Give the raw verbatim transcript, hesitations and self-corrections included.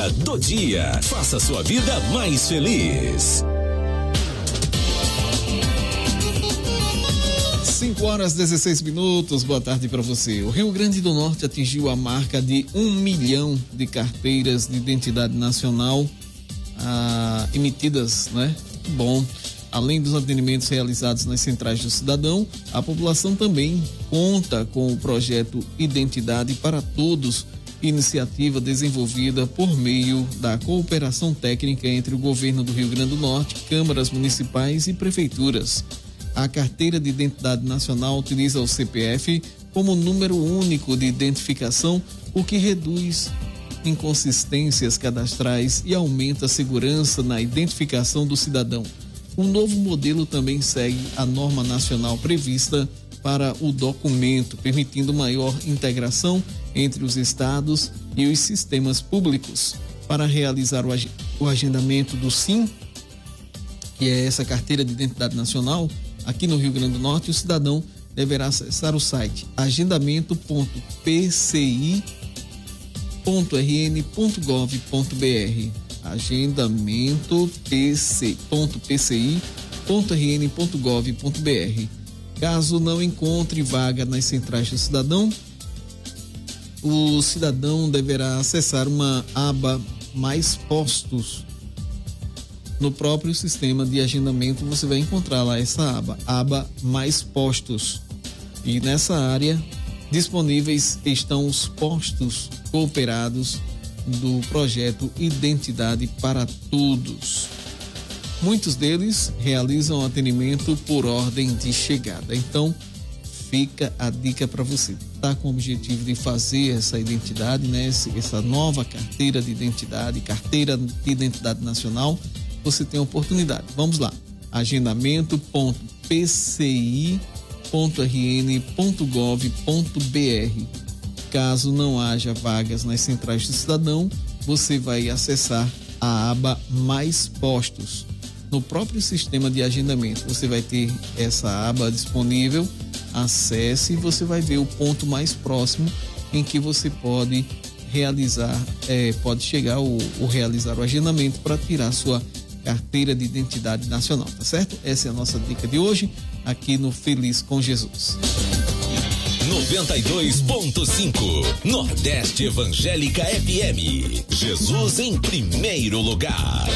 Música do dia. Faça sua vida mais feliz. cinco horas e dezesseis minutos, boa tarde para você. O Rio Grande do Norte atingiu a marca de um milhão de carteiras de identidade nacional ah, emitidas, né? Bom, além dos atendimentos realizados nas centrais do cidadão, a população também conta com o projeto Identidade para Todos, iniciativa desenvolvida por meio da cooperação técnica entre o governo do Rio Grande do Norte, câmaras municipais e prefeituras. A carteira de identidade nacional utiliza o C P F como número único de identificação, o que reduz inconsistências cadastrais e aumenta a segurança na identificação do cidadão. O novo modelo também segue a norma nacional prevista para o documento, permitindo maior integração entre os estados e os sistemas públicos. Para realizar o agendamento do SIM, que é essa carteira de identidade nacional, aqui no Rio Grande do Norte, o cidadão deverá acessar o site agendamento ponto p c i ponto r n ponto gov ponto b r, agendamento ponto p c i ponto r n ponto gov ponto b r. Caso não encontre vaga nas centrais do cidadão, o cidadão deverá acessar uma aba Mais Postos. No próprio sistema de agendamento você vai encontrar lá essa aba, aba Mais Postos. E nessa área disponíveis estão os postos cooperados do projeto Identidade para Todos. Muitos deles realizam atendimento por ordem de chegada. Então, fica a dica para você. Está com o objetivo de fazer essa identidade, né? Essa nova carteira de identidade, carteira de identidade nacional, você tem a oportunidade. Vamos lá. agendamento ponto p c i ponto r n ponto gov ponto b r. Caso não haja vagas nas centrais do cidadão, você vai acessar a aba Mais Postos. No próprio sistema de agendamento, você vai ter essa aba disponível. Acesse e você vai ver o ponto mais próximo em que você pode realizar, é, pode chegar ou, ou realizar o agendamento para tirar sua carteira de identidade nacional, tá certo? Essa é a nossa dica de hoje aqui no Feliz com Jesus. noventa e dois ponto cinco Nordeste Evangélica F M. Jesus em primeiro lugar.